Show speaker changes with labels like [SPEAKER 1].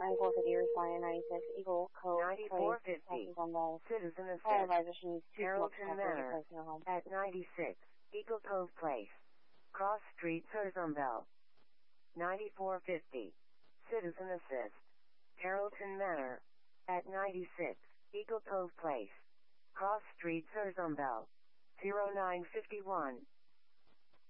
[SPEAKER 1] 9450 responding 96 Eagle Cove
[SPEAKER 2] 9450. Citizen
[SPEAKER 1] Fire
[SPEAKER 2] Assist.
[SPEAKER 1] advisor, she needs 2 smoke
[SPEAKER 2] Carrollton
[SPEAKER 1] detectors
[SPEAKER 2] Manor.
[SPEAKER 1] replacing her home.
[SPEAKER 2] At 96 Eagle Cove Place. Cross Street, Sursumville. 9450. Citizen Assist. Carrollton Manor. At 96 Eagle Cove Place. Cross Street, Sursumville. 0951.